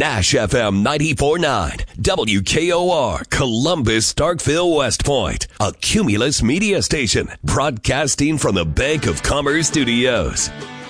Nash FM 94.9, WKOR, Columbus, Starkville, West Point, a Cumulus media station broadcasting from the Bank of Commerce Studios.